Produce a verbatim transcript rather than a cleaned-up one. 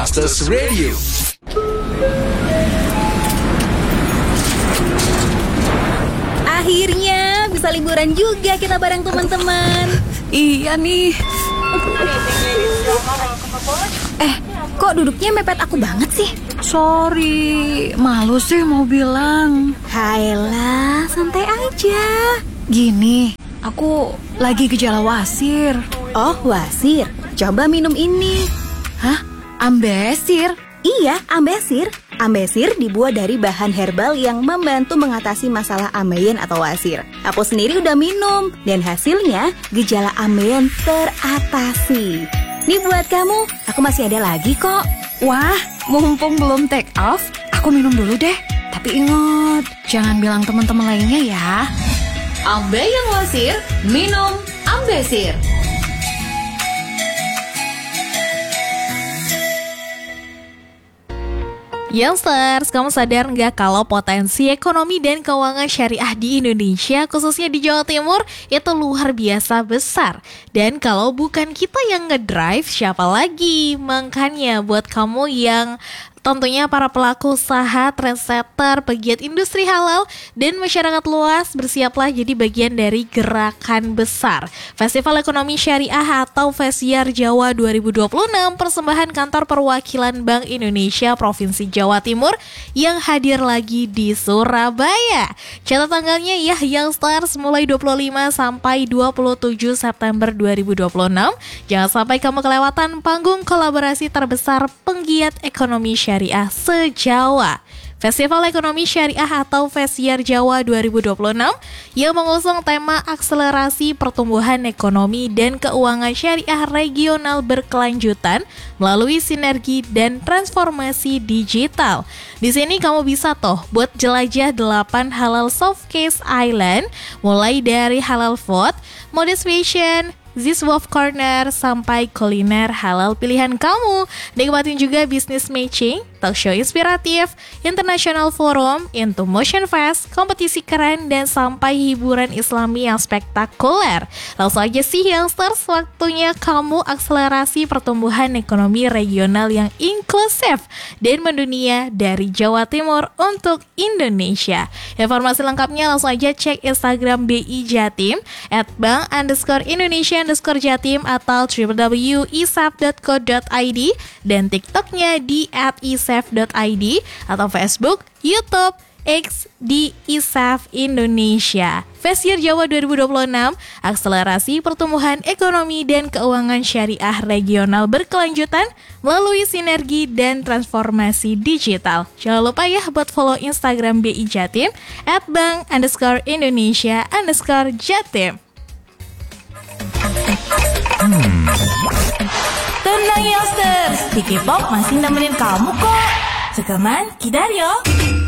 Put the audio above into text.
Youngsters Radio. Akhirnya bisa liburan juga kita bareng teman-teman. Iya nih. Eh, kok duduknya mepet aku banget sih? Sorry, malu sih mau bilang. Hayalah, santai aja. Gini, aku lagi gejala wasir. Oh, wasir. Coba minum ini. Hah? Ambesir? Iya, ambesir. Ambesir dibuat dari bahan herbal yang membantu mengatasi masalah ambeien atau wasir. Aku sendiri udah minum, dan hasilnya gejala ambeien teratasi. Nih buat kamu, aku masih ada lagi kok. Wah, mumpung belum take off, aku minum dulu deh. Tapi ingat, jangan bilang teman-teman lainnya ya. Ambeien wasir, minum ambesir. Youngsters, kamu sadar nggak kalau potensi ekonomi dan keuangan syariah di Indonesia, khususnya di Jawa Timur, itu luar biasa besar. Dan kalau bukan kita yang ngedrive, siapa lagi? Makanya buat kamu yang tentunya para pelaku usaha, trendsetter, pegiat industri halal, dan masyarakat luas, bersiaplah jadi bagian dari gerakan besar Festival Ekonomi Syariah atau Fesyar Jawa dua ribu dua puluh enam, persembahan kantor perwakilan Bank Indonesia Provinsi Jawa Timur yang hadir lagi di Surabaya. Catat tanggalnya ya Youngsters, mulai dua puluh lima sampai dua puluh tujuh September dua ribu dua puluh enam. Jangan sampai kamu kelewatan panggung kolaborasi terbesar penggiat ekonomi syariah Syariah se-Jawa. Festival Ekonomi Syariah atau Fesyar Jawa dua ribu dua puluh enam yang mengusung tema akselerasi pertumbuhan ekonomi dan keuangan syariah regional berkelanjutan melalui sinergi dan transformasi digital. Di sini kamu bisa toh buat jelajah delapan halal soft case island, mulai dari halal food, modest fashion, Ziswaf Corner, sampai kuliner halal pilihan kamu. Nikmatin juga bisnis matching, talk show inspiratif, international forum, into motion fest, kompetisi keren, dan sampai hiburan islami yang spektakuler. Langsung aja sih Youngsters, waktunya kamu akselerasi pertumbuhan ekonomi regional yang inklusif dan mendunia dari Jawa Timur untuk Indonesia. Informasi lengkapnya langsung aja cek Instagram B I Jatim at bank underscore Indonesia underscore Jatim atau w w w dot i s a f dot co dot i d dan TikToknya di at i s a f dot i d atau Facebook, YouTube, X di I S A F Indonesia. Fesyar Jawa dua ribu dua puluh enam, akselerasi pertumbuhan ekonomi dan keuangan syariah regional berkelanjutan melalui sinergi dan transformasi digital. Jangan lupa ya buat follow Instagram B I Jatim at bank underscore Indonesia underscore Jatim. Hmm. Tenang Youngsters, di K-pop masih nemenin kamu kok. Segaman, Kidario.